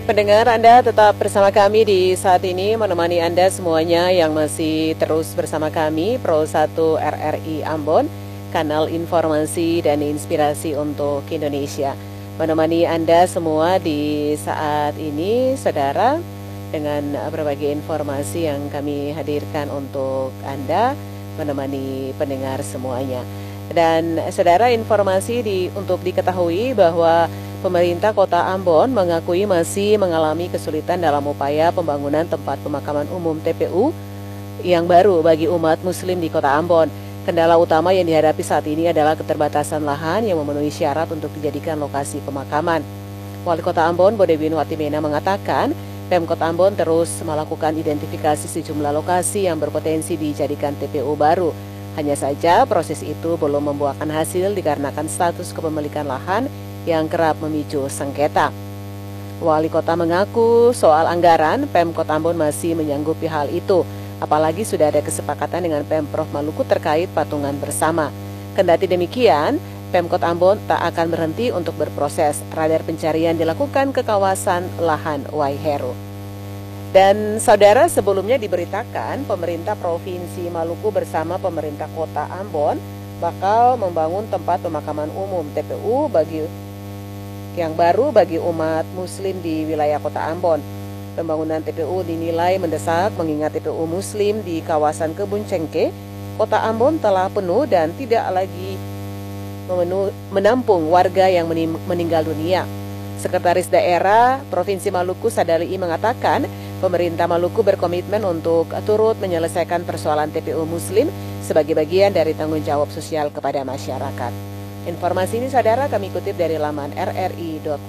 Pendengar, Anda tetap bersama kami di saat ini, menemani Anda semuanya yang masih terus bersama kami, Pro 1 RRI Ambon, kanal informasi dan inspirasi untuk Indonesia. Menemani Anda semua di saat ini, saudara, dengan berbagai informasi yang kami hadirkan untuk Anda, menemani pendengar semuanya. Dan saudara, informasi untuk diketahui bahwa pemerintah Kota Ambon mengakui masih mengalami kesulitan dalam upaya pembangunan tempat pemakaman umum TPU yang baru bagi umat muslim di Kota Ambon. Kendala utama yang dihadapi saat ini adalah keterbatasan lahan yang memenuhi syarat untuk dijadikan lokasi pemakaman. Wali Kota Ambon, Bodewin Watimena, mengatakan Pemkot Ambon terus melakukan identifikasi sejumlah lokasi yang berpotensi dijadikan TPU baru. Hanya saja proses itu belum membuahkan hasil dikarenakan status kepemilikan lahan yang kerap memicu sengketa. Wali Kota mengaku soal anggaran, Pemkot Ambon masih menyanggupi hal itu, apalagi sudah ada kesepakatan dengan Pemprov Maluku terkait patungan bersama. Kendati demikian, Pemkot Ambon tak akan berhenti untuk berproses. Radar pencarian dilakukan ke kawasan lahan Waiheru. Dan saudara, sebelumnya diberitakan pemerintah Provinsi Maluku bersama pemerintah Kota Ambon bakal membangun tempat pemakaman umum TPU yang baru bagi umat muslim di wilayah Kota Ambon. Pembangunan TPU dinilai mendesak mengingat TPU muslim di kawasan Kebun Cengke, Kota Ambon telah penuh dan tidak lagi menampung warga yang meninggal dunia. Sekretaris Daerah Provinsi Maluku Sadali mengatakan pemerintah Maluku berkomitmen untuk turut menyelesaikan persoalan TPU muslim sebagai bagian dari tanggung jawab sosial kepada masyarakat. Informasi ini saudara kami kutip dari laman rri.com.